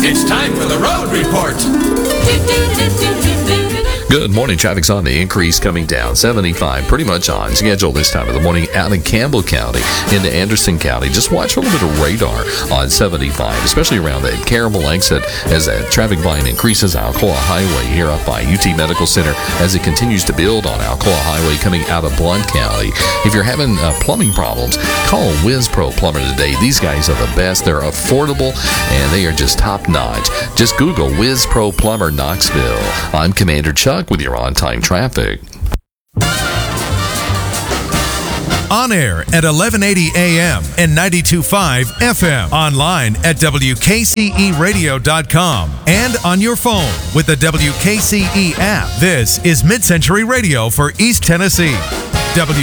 It's time for the road report. Good morning. Traffic's on the increase coming down. 75 pretty much on schedule this time of the morning out in Campbell County into Anderson County. Just watch for a little bit of radar on 75, especially around that Caramel exit as that traffic volume increases. Alcoa Highway here up by UT Medical Center as it continues to build on Alcoa Highway coming out of Blount County. If you're having plumbing problems, call Whiz Pro Plumber today. These guys are the best. They're affordable and they are just top notch. Just Google Whiz Pro Plumber Knoxville. I'm Commander Chuck with your on-time traffic. On air at 1180 AM and 92.5 FM. Online at WKCEradio.com. And on your phone with the WKCE app. This is Mid-Century Radio for East Tennessee.